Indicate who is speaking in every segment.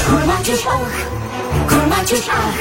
Speaker 1: Maciuś, och, Maciuś, ach.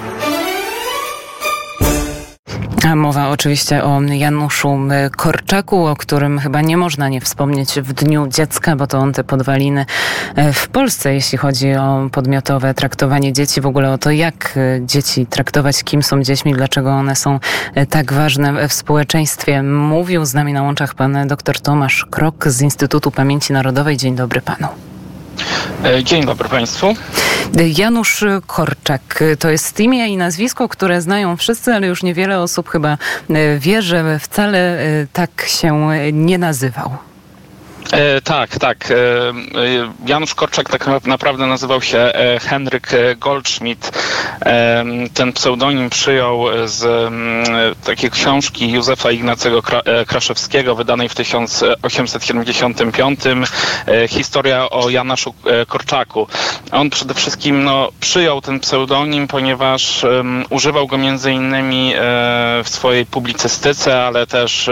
Speaker 2: A mowa oczywiście o Januszu Korczaku, o którym chyba nie można nie wspomnieć w Dniu Dziecka, bo to on te podwaliny w Polsce, jeśli chodzi o podmiotowe traktowanie dzieci, w ogóle o to, jak dzieci traktować, kim są dziećmi, dlaczego one są tak ważne w społeczeństwie. Mówił z nami na łączach pan dr Tomasz Krok z Instytutu Pamięci Narodowej. Dzień dobry panu.
Speaker 3: Dzień dobry państwu.
Speaker 2: Janusz Korczak to jest imię i nazwisko, które znają wszyscy, ale już niewiele osób chyba wie, że wcale tak się nie nazywał.
Speaker 3: Tak. Janusz Korczak tak naprawdę nazywał się Henryk Goldschmidt. Ten pseudonim przyjął z takiej książki Józefa Ignacego Kraszewskiego, wydanej w 1875, Historia o Januszu Korczaku. On przede wszystkim przyjął ten pseudonim, ponieważ używał go między innymi w swojej publicystyce, ale też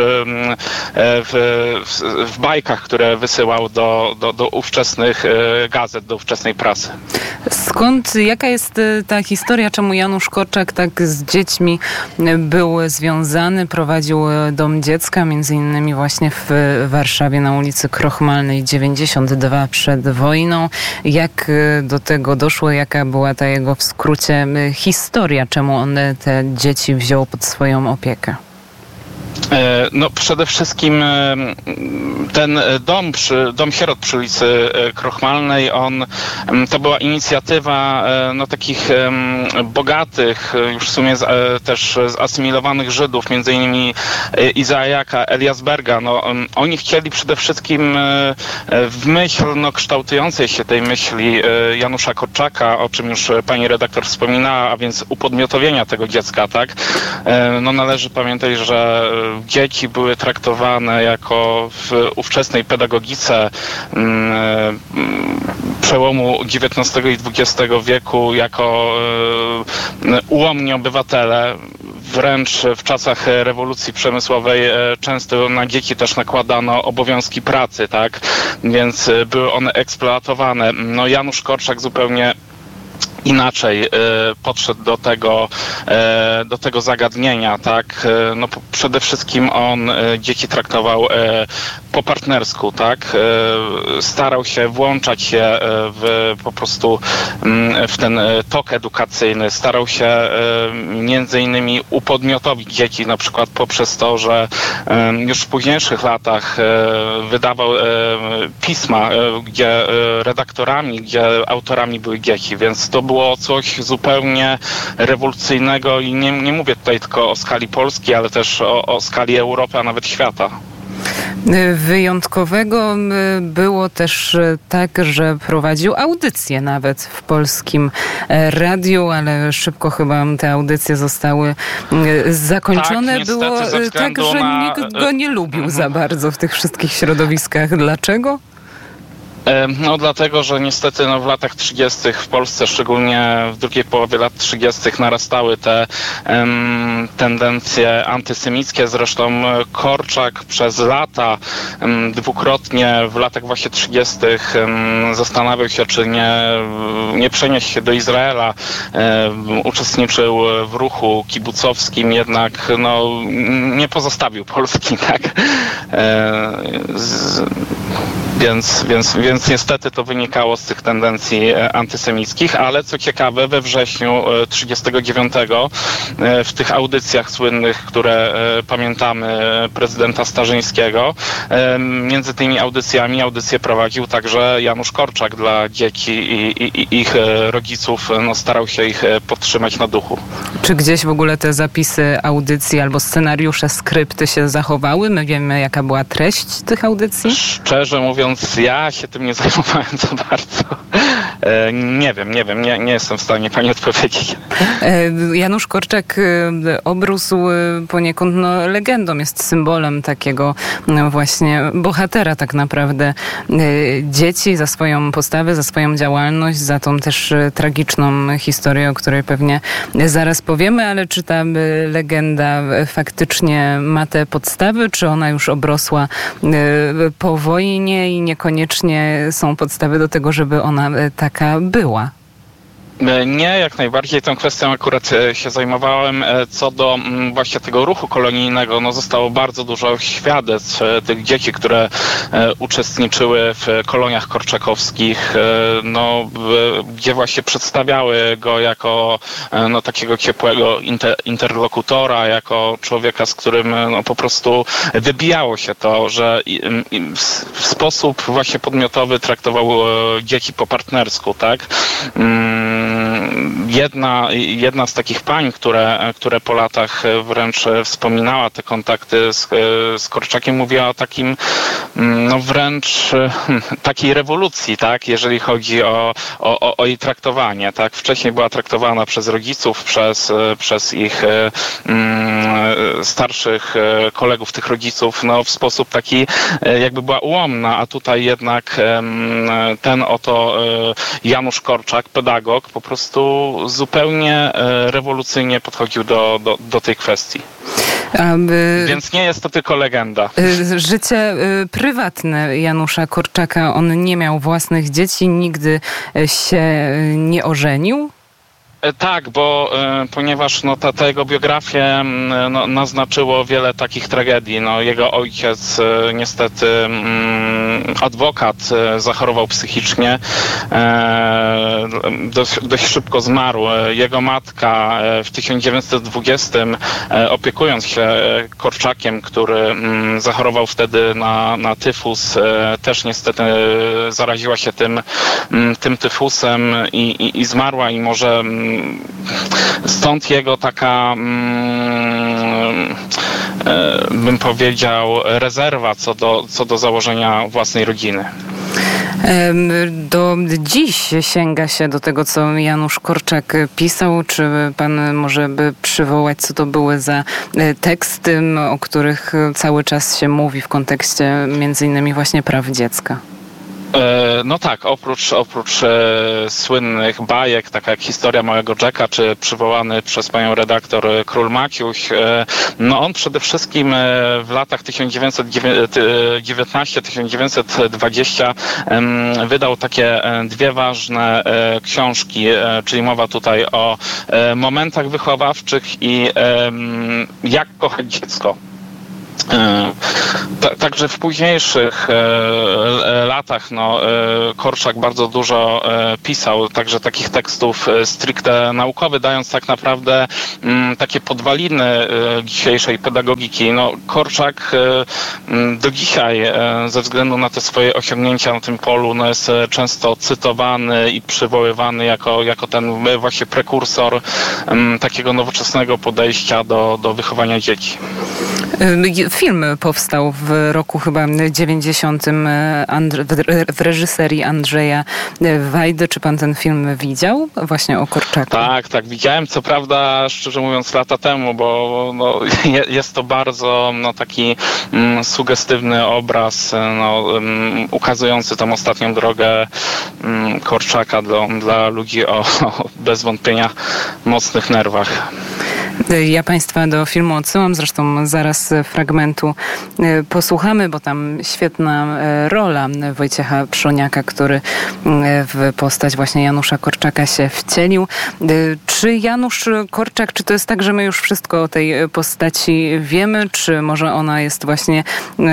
Speaker 3: w bajkach, które wysyłał do ówczesnych gazet, do ówczesnej prasy.
Speaker 2: Jaka jest ta historia, czemu Janusz Korczak tak z dziećmi był związany, prowadził dom dziecka, między innymi właśnie w Warszawie na ulicy Krochmalnej 92 przed wojną. Jak do tego doszło, jaka była ta jego w skrócie historia, czemu on te dzieci wziął pod swoją opiekę?
Speaker 3: Przede wszystkim ten dom sierot przy ulicy Krochmalnej, to była inicjatywa takich bogatych, już w sumie też zasymilowanych Żydów, między innymi Izajaka Eliasberga. Oni chcieli przede wszystkim w myśl kształtującej się tej myśli Janusza Korczaka, o czym już pani redaktor wspominała, a więc upodmiotowienia tego dziecka, tak? Należy pamiętać, że dzieci były traktowane jako w ówczesnej pedagogice przełomu XIX i XX wieku jako ułomni obywatele. Wręcz w czasach rewolucji przemysłowej często na dzieci też nakładano obowiązki pracy, tak? Więc były one eksploatowane. Janusz Korczak zupełnie inaczej podszedł do tego zagadnienia, tak? Przede wszystkim on dzieci traktował po partnersku, tak? Starał się włączać się po prostu w ten tok edukacyjny. Starał się między innymi upodmiotowić dzieci, na przykład poprzez to, że już w późniejszych latach wydawał pisma, gdzie redaktorami, gdzie autorami były dzieci, więc to było coś zupełnie rewolucyjnego i nie mówię tutaj tylko o skali Polski, ale też o skali Europy, a nawet świata.
Speaker 2: Wyjątkowego było też tak, że prowadził audycje nawet w polskim radiu, ale szybko chyba te audycje zostały zakończone.
Speaker 3: Tak,
Speaker 2: było tak, że nikt go nie lubił za bardzo w tych wszystkich środowiskach. Dlaczego?
Speaker 3: Dlatego, że niestety w latach 30. w Polsce, szczególnie w drugiej połowie lat 30. narastały te tendencje antysemickie. Zresztą Korczak przez lata, dwukrotnie w latach właśnie 30. Zastanawiał się, czy nie przenieść się do Izraela. Uczestniczył w ruchu kibucowskim, jednak nie pozostawił Polski, tak? Więc niestety to wynikało z tych tendencji antysemickich, ale co ciekawe, we wrześniu 1939 w tych audycjach słynnych, które pamiętamy, prezydenta Starzyńskiego, między tymi audycjami audycję prowadził także Janusz Korczak dla dzieci i ich rodziców, starał się ich podtrzymać na duchu.
Speaker 2: Czy gdzieś w ogóle te zapisy audycji albo scenariusze, skrypty się zachowały? My wiemy, jaka była treść tych audycji?
Speaker 3: Szczerze mówiąc, ja się tym nie zajmowałem za bardzo. Nie jestem w stanie pani odpowiedzieć.
Speaker 2: Janusz Korczak obrósł poniekąd legendą, jest symbolem takiego właśnie bohatera tak naprawdę dzieci, za swoją postawę, za swoją działalność, za tą też tragiczną historię, o której pewnie zaraz powiemy, ale czy ta legenda faktycznie ma te podstawy, czy ona już obrosła po wojnie i niekoniecznie są podstawy do tego, żeby ona taka była?
Speaker 3: Nie, jak najbardziej tą kwestią akurat się zajmowałem. Co do właśnie tego ruchu kolonijnego, no zostało bardzo dużo świadectw tych dzieci, które uczestniczyły w koloniach korczakowskich, no, gdzie właśnie przedstawiały go jako no, takiego ciepłego interlokutora, jako człowieka, z którym no, po prostu wybijało się to, że w sposób właśnie podmiotowy traktował dzieci po partnersku, tak? Jedna z takich pań, które po latach wręcz wspominała te kontakty z Korczakiem, mówiła o takim, no wręcz takiej rewolucji, tak, jeżeli chodzi o jej traktowanie, tak. Wcześniej była traktowana przez rodziców, przez ich starszych kolegów, tych rodziców, no w sposób taki, jakby była ułomna, a tutaj jednak ten oto Janusz Korczak, pedagog, po prostu zupełnie rewolucyjnie podchodził do tej kwestii. Więc nie jest to tylko legenda.
Speaker 2: Życie prywatne Janusza Korczaka, on nie miał własnych dzieci, nigdy się nie ożenił?
Speaker 3: Tak, bo ponieważ no, ta jego biografię no, naznaczyło wiele takich tragedii. No, jego ojciec niestety adwokat zachorował psychicznie, dość szybko zmarł. Jego matka w 1920 opiekując się Korczakiem, który zachorował wtedy na tyfus, też niestety zaraziła się tym tyfusem i zmarła i może stąd jego taka, bym powiedział, rezerwa co do założenia własnej rodziny.
Speaker 2: Do dziś sięga się do tego, co Janusz Korczak pisał. Czy pan może by przywołać, co to były za teksty, o których cały czas się mówi w kontekście między innymi właśnie praw dziecka?
Speaker 3: No tak, oprócz słynnych bajek, taka jak Historia Małego Jacka, czy przywołany przez panią redaktor Król Maciuś, no on przede wszystkim w latach 1919-1920 wydał takie dwie ważne książki, czyli mowa tutaj o momentach wychowawczych i jak kochać dziecko. Także w późniejszych latach no, Korczak bardzo dużo pisał, także takich tekstów stricte naukowych, dając tak naprawdę takie podwaliny dzisiejszej pedagogiki. No, Korczak do dzisiaj ze względu na te swoje osiągnięcia na tym polu no, jest często cytowany i przywoływany jako ten właśnie prekursor takiego nowoczesnego podejścia do wychowania dzieci.
Speaker 2: Film powstał w roku chyba 90 w reżyserii Andrzeja Wajdy. Czy pan ten film widział? Właśnie o Korczaku.
Speaker 3: Tak, widziałem. Co prawda, szczerze mówiąc, lata temu, bo no, jest to bardzo no, taki sugestywny obraz no, ukazujący tą ostatnią drogę Korczaka dla ludzi o bez wątpienia mocnych nerwach.
Speaker 2: Ja państwa do filmu odsyłam, zresztą zaraz fragmentu posłuchamy, bo tam świetna rola Wojciecha Przoniaka, który w postać właśnie Janusza Korczaka się wcielił. Czy Janusz Korczak, czy to jest tak, że my już wszystko o tej postaci wiemy, czy może ona jest właśnie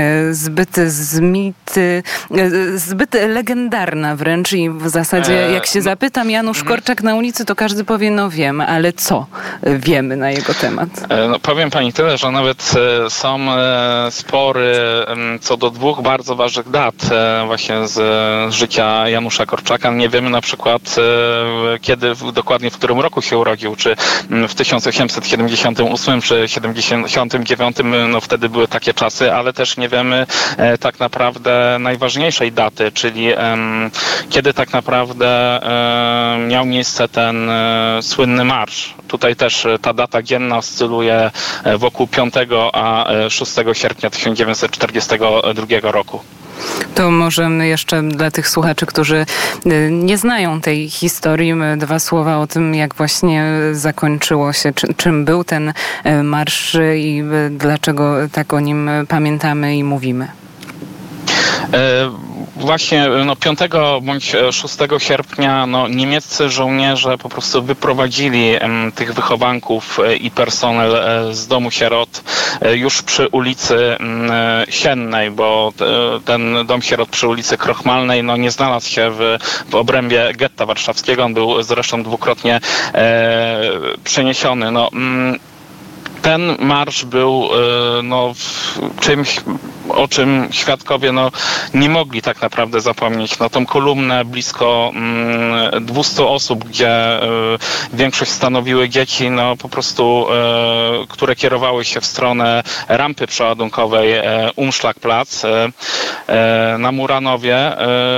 Speaker 2: zbyt legendarna wręcz i w zasadzie jak się zapytam Janusz Korczak na ulicy, to każdy powie, no wiem, ale co wiemy na jego temat?
Speaker 3: No, powiem pani tyle, że nawet są spory co do dwóch bardzo ważnych dat właśnie z życia Janusza Korczaka. Nie wiemy na przykład kiedy, dokładnie w którym roku się urodził, czy w 1878 czy 79, no wtedy były takie czasy, ale też nie wiemy tak naprawdę najważniejszej daty, czyli kiedy tak naprawdę miał miejsce ten słynny marsz. Tutaj też ta data dzienna oscyluje wokół 5 a 6 sierpnia 1942 roku.
Speaker 2: To może jeszcze dla tych słuchaczy, którzy nie znają tej historii, dwa słowa o tym, jak właśnie zakończyło się, czym był ten marsz i dlaczego tak o nim pamiętamy i mówimy.
Speaker 3: właśnie 5 bądź 6 sierpnia niemieccy żołnierze po prostu wyprowadzili tych wychowanków i personel z domu sierot już przy ulicy Siennej, bo ten dom sierot przy ulicy Krochmalnej nie znalazł się w obrębie getta warszawskiego. On był zresztą dwukrotnie przeniesiony. Ten marsz był czymś, o czym świadkowie nie mogli tak naprawdę zapomnieć. Tą kolumnę blisko 200 osób, gdzie większość stanowiły dzieci, po prostu, które kierowały się w stronę rampy przeładunkowej Umschlagplatz na Muranowie,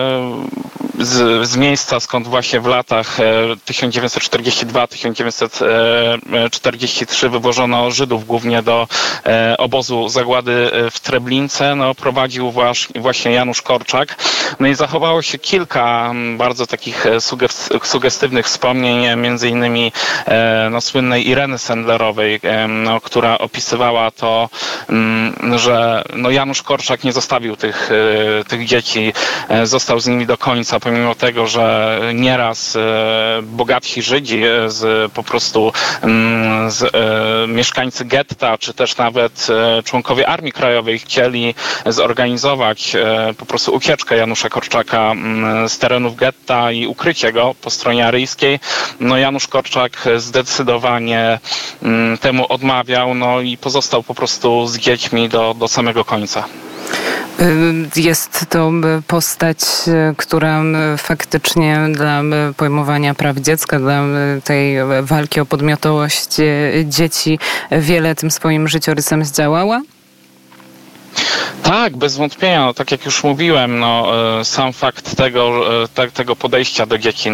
Speaker 3: z miejsca, skąd właśnie w latach 1942-1943 wywożono Żydów głównie do obozu zagłady w Treblince, prowadził właśnie Janusz Korczak. I zachowało się kilka bardzo takich sugestywnych wspomnień, między innymi słynnej Ireny Sendlerowej, która opisywała to, że Janusz Korczak nie zostawił tych dzieci, został z nimi do końca, pomimo tego, że nieraz bogatsi Żydzi mieszkańcy getta, czy też nawet członkowie Armii Krajowej chcieli zorganizować po prostu ucieczkę Janusza Korczaka z terenów getta i ukrycie go po stronie aryjskiej. Janusz Korczak zdecydowanie temu odmawiał, i pozostał po prostu z dziećmi do samego końca.
Speaker 2: Jest to postać, która faktycznie dla pojmowania praw dziecka, dla tej walki o podmiotowość dzieci wiele tym swoim życiorysem zdziałała?
Speaker 3: Tak, bez wątpienia. Tak jak już mówiłem, sam fakt tego podejścia do dzieci,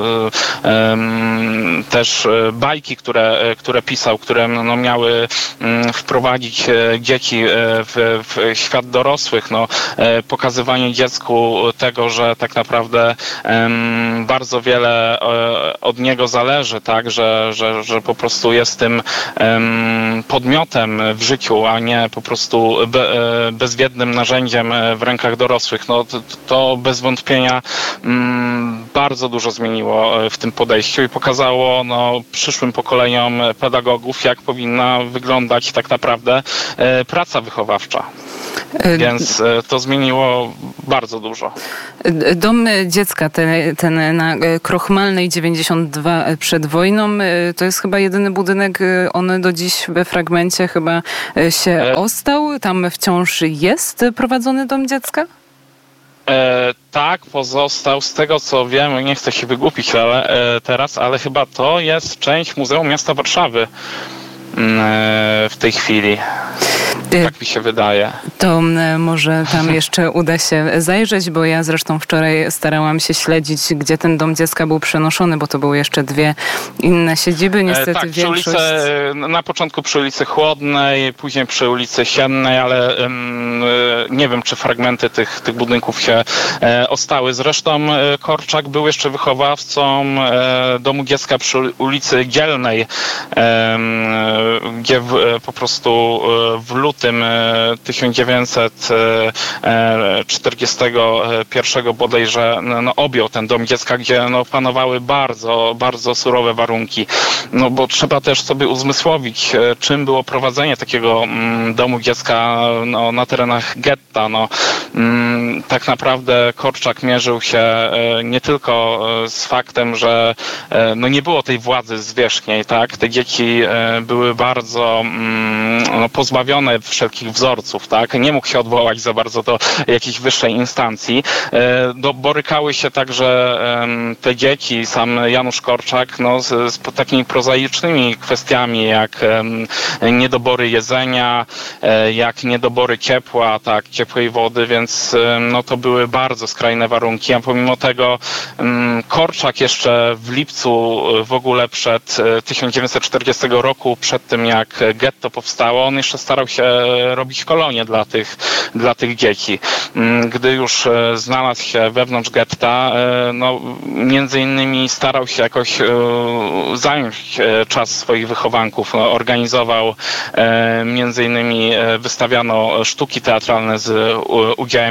Speaker 3: też bajki, które pisał, które miały wprowadzić dzieci w świat dorosłych, pokazywanie dziecku tego, że tak naprawdę bardzo wiele od niego zależy, tak, że po prostu jest tym podmiotem w życiu, a nie po prostu bezwiednym narzędziem w rękach dorosłych. To bez wątpienia bardzo dużo zmieniło w tym podejściu i pokazało przyszłym pokoleniom pedagogów, jak powinna wyglądać tak naprawdę praca wychowawcza. Więc to zmieniło bardzo dużo.
Speaker 2: Dom dziecka, ten na Krochmalnej 92 przed wojną, to jest chyba jedyny budynek, on do dziś we fragmencie chyba się ostał. Tam wciąż jest prowadzony dom dziecka?
Speaker 3: Tak, pozostał. Z tego co wiem, nie chcę się wygłupić ale chyba to jest część Muzeum Miasta Warszawy w tej chwili. Tak mi się wydaje.
Speaker 2: To może tam jeszcze uda się zajrzeć, bo ja zresztą wczoraj starałam się śledzić, gdzie ten dom dziecka był przenoszony, bo to były jeszcze dwie inne siedziby. Niestety
Speaker 3: tak, na początku przy ulicy Chłodnej, później przy ulicy Siennej, ale nie wiem, czy fragmenty tych budynków się ostały. Zresztą Korczak był jeszcze wychowawcą domu dziecka przy ulicy Dzielnej, gdzie po prostu w lutym 1941 bodajże objął ten dom dziecka, gdzie panowały bardzo, bardzo surowe warunki. Bo trzeba też sobie uzmysłowić, czym było prowadzenie takiego domu dziecka na terenach getta. Tak naprawdę Korczak mierzył się nie tylko z faktem, że nie było tej władzy zwierzchniej, tak? Te dzieci były bardzo pozbawione wszelkich wzorców, tak? Nie mógł się odwołać za bardzo do jakiejś wyższej instancji. Borykały się także te dzieci, sam Janusz Korczak, z takimi prozaicznymi kwestiami, jak niedobory jedzenia, jak niedobory ciepła, tak, ciepłej wody, więc to były bardzo skrajne warunki, a pomimo tego Korczak jeszcze w lipcu w ogóle przed 1940 roku, przed tym jak getto powstało, on jeszcze starał się robić kolonie dla tych dzieci. Gdy już znalazł się wewnątrz getta, między innymi starał się jakoś zająć czas swoich wychowanków. Organizował, między innymi wystawiano sztuki teatralne z udziałem dzieci.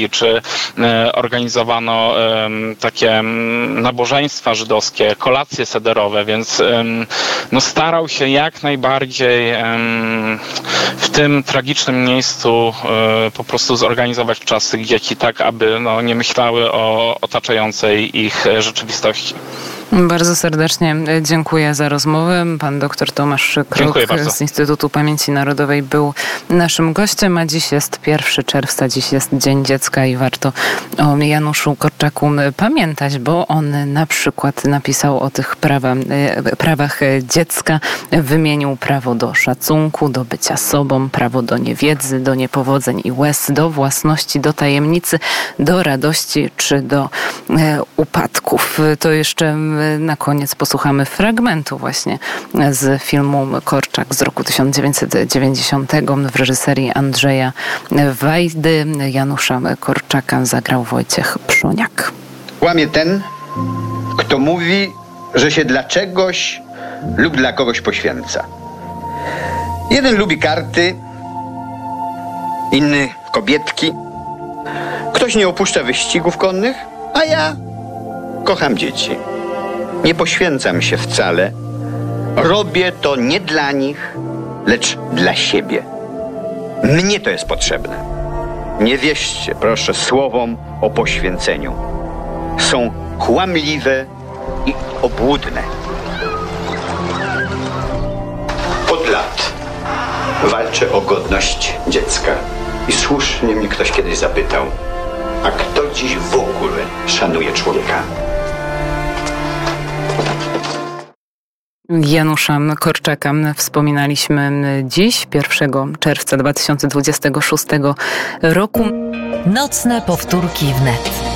Speaker 3: synagogi, czy organizowano takie nabożeństwa żydowskie, kolacje sederowe, więc starał się jak najbardziej w tym tragicznym miejscu po prostu zorganizować czas tych dzieci tak, aby nie myślały o otaczającej ich rzeczywistości.
Speaker 2: Bardzo serdecznie dziękuję za rozmowę. Pan dr Tomasz Krok z Instytutu Pamięci Narodowej był naszym gościem, a dziś jest 1 czerwca, dziś jest Dzień Dziecka i warto o Januszu Korczaku pamiętać, bo on na przykład napisał o tych prawach dziecka, wymienił prawo do szacunku, do bycia sobą, prawo do niewiedzy, do niepowodzeń i łez, do własności, do tajemnicy, do radości czy do upadków. To jeszcze na koniec posłuchamy fragmentu właśnie z filmu Korczak z roku 1990 w reżyserii Andrzeja Wajdy. Janusza Korczaka zagrał Wojciech Przoniak.
Speaker 4: Kłamie ten, kto mówi, że się dla czegoś lub dla kogoś poświęca. Jeden lubi karty, inny kobietki. Ktoś nie opuszcza wyścigów konnych, a ja kocham dzieci. Nie poświęcam się wcale. Robię to nie dla nich, lecz dla siebie. Mnie to jest potrzebne. Nie wierzcie, proszę, słowom o poświęceniu. Są kłamliwe i obłudne. Od lat walczę o godność dziecka. I słusznie mnie ktoś kiedyś zapytał, a kto dziś w ogóle szanuje człowieka?
Speaker 2: Janusza Korczaka wspominaliśmy dziś, 1 czerwca 2026 roku.
Speaker 1: Nocne powtórki wnet.